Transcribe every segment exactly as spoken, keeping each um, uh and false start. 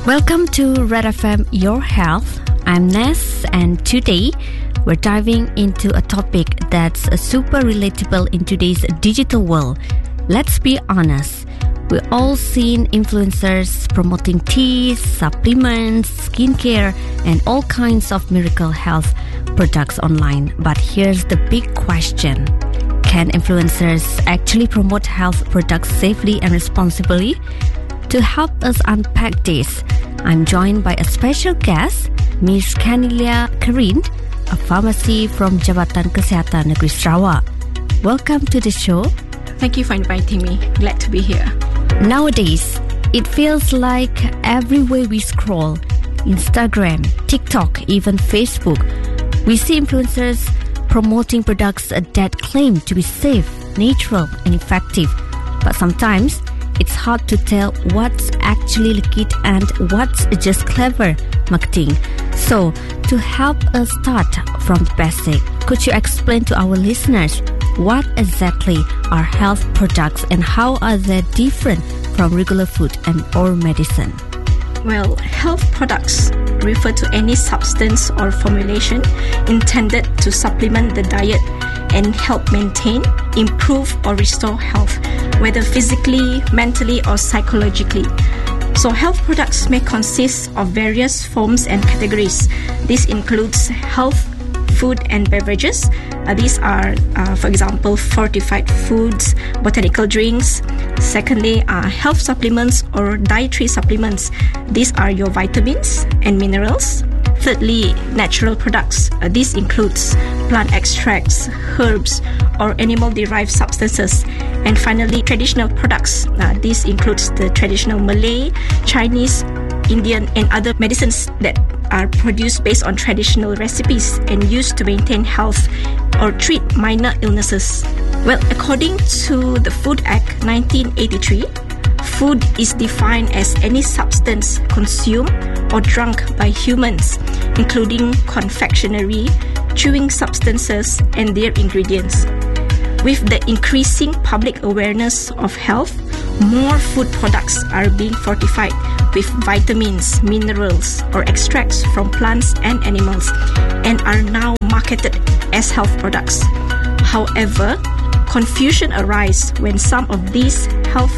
Welcome to Red F M Your Health. I'm Ness, and today we're diving into a topic that's super relatable in today's digital world. Let's be honest, we've all seen influencers promoting teas, supplements, skincare, and all kinds of miracle health products online. But here's the big question. Can influencers actually promote health products safely and responsibly? To help us unpack this, I'm joined by a special guest, Miss Kanilia Karin, a pharmacy from Jabatan Kesihatan Negeri Sarawak. Welcome to the show. Thank you for inviting me. Glad to be here. Nowadays, it feels like everywhere we scroll, Instagram, TikTok, even Facebook, we see influencers promoting products that claim to be safe, natural, and effective. But sometimes, it's hard to tell what's actually legit and what's just clever marketing. So, to help us start from the basic, could you explain to our listeners what exactly are health products and how are they different from regular food and or medicine? Well, health products refer to any substance or formulation intended to supplement the diet and help maintain, improve, or restore health, whether physically, mentally, or psychologically. So health products may consist of various forms and categories. This includes health food and beverages. Uh, these are, uh, for example, fortified foods, botanical drinks. Secondly, uh, health supplements or dietary supplements. These are your vitamins and minerals. Thirdly, natural products. Uh, this includes plant extracts, herbs, or animal-derived substances. And finally, traditional products. Uh, this includes the traditional Malay, Chinese, Indian, and other medicines that are produced based on traditional recipes and used to maintain health or treat minor illnesses. Well, according to the Food Act nineteen eighty-three, food is defined as any substance consumed or drunk by humans, including confectionery, chewing substances, and their ingredients. With the increasing public awareness of health, more food products are being fortified with vitamins, minerals, or extracts from plants and animals and are now marketed as health products. However, confusion arises when some of these health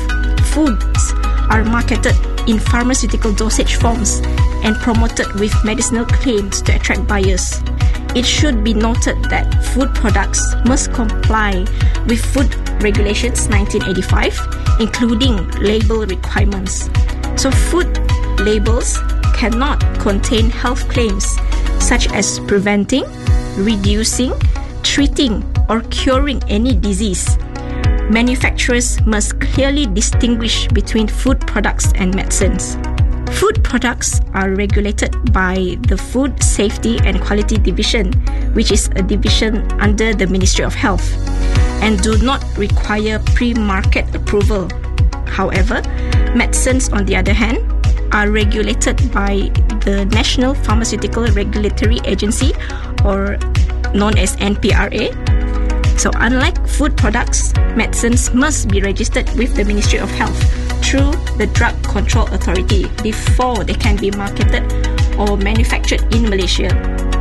foods are marketed in pharmaceutical dosage forms and promoted with medicinal claims to attract buyers. It should be noted that food products must comply with Food Regulations nineteen eighty-five, including label requirements. So food labels cannot contain health claims such as preventing, reducing, treating, or curing any disease. Manufacturers must clearly distinguish between food products and medicines. Food products are regulated by the Food Safety and Quality Division, which is a division under the Ministry of Health, and do not require pre-market approval. However, medicines, on the other hand, are regulated by the National Pharmaceutical Regulatory Agency, or known as N P R A. So unlike food products, medicines must be registered with the Ministry of Health through the Drug Control Authority before they can be marketed or manufactured in Malaysia.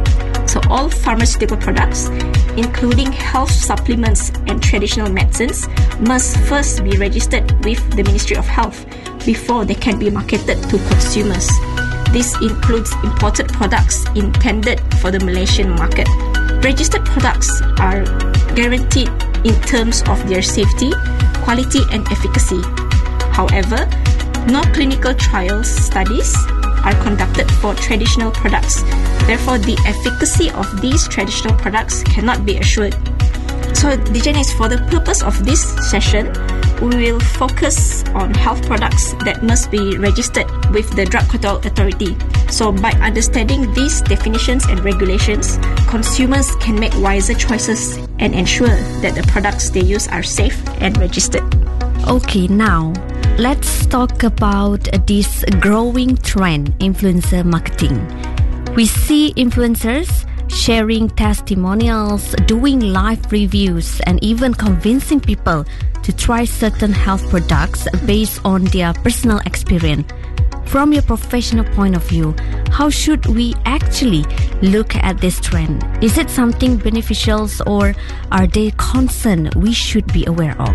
So all pharmaceutical products, including health supplements and traditional medicines, must first be registered with the Ministry of Health before they can be marketed to consumers. This includes imported products intended for the Malaysian market. Registered products are guaranteed in terms of their safety, quality, and efficacy. However, no clinical trials studies are conducted for traditional products. Therefore, the efficacy of these traditional products cannot be assured. So, D J Ness, for the purpose of this session, we will focus on health products that must be registered with the Drug Control Authority. So, by understanding these definitions and regulations, consumers can make wiser choices and ensure that the products they use are safe and registered. Okay, now let's talk about this growing trend, influencer marketing. We see influencers sharing testimonials, doing live reviews, and even convincing people to try certain health products based on their personal experience. From your professional point of view, how should we actually look at this trend? Is it something beneficial, or are there concerns we should be aware of?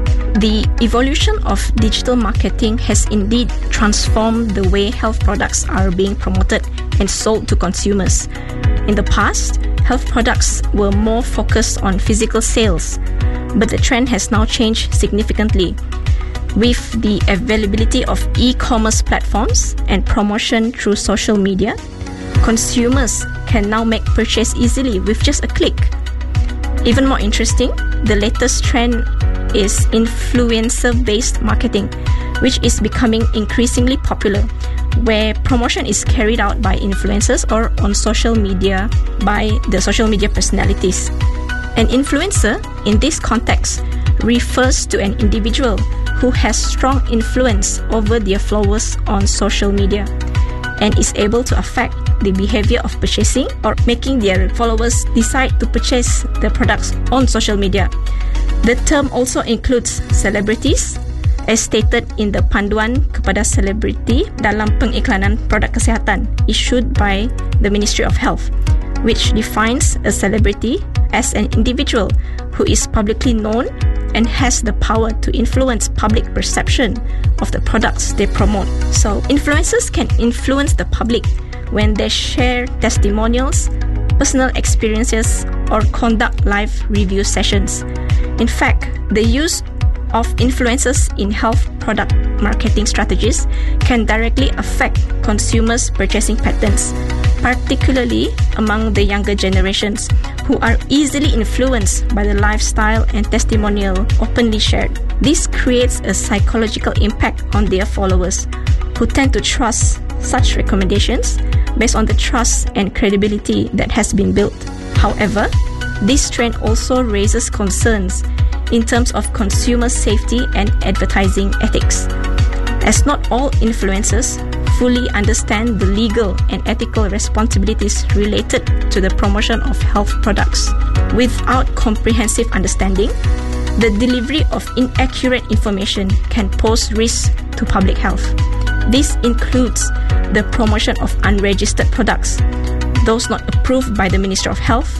The evolution of digital marketing has indeed transformed the way health products are being promoted and sold to consumers. In the past, health products were more focused on physical sales, but the trend has now changed significantly. With the availability of e-commerce platforms and promotion through social media, consumers can now make purchase easily with just a click. Even more interesting, the latest trend is influencer-based marketing, which is becoming increasingly popular, where promotion is carried out by influencers or on social media by the social media personalities. An influencer, in this context, refers to an individual who has strong influence over their followers on social media and is able to affect the behavior of purchasing or making their followers decide to purchase the products on social media. The term also includes celebrities, as stated in the Panduan kepada Selebriti dalam pengiklanan produk kesihatan issued by the Ministry of Health, which defines a celebrity as an individual who is publicly known and has the power to influence public perception of the products they promote. So, influencers can influence the public when they share testimonials, personal experiences, or conduct live review sessions. In fact, the use of influencers in health product marketing strategies can directly affect consumers' purchasing patterns, particularly among the younger generations who are easily influenced by the lifestyle and testimonial openly shared. This creates a psychological impact on their followers, who tend to trust such recommendations based on the trust and credibility that has been built. However, this trend also raises concerns in terms of consumer safety and advertising ethics, as not all influencers fully understand the legal and ethical responsibilities related to the promotion of health products. Without comprehensive understanding, the delivery of inaccurate information can pose risks to public health. This includes the promotion of unregistered products, those not approved by the Ministry of Health,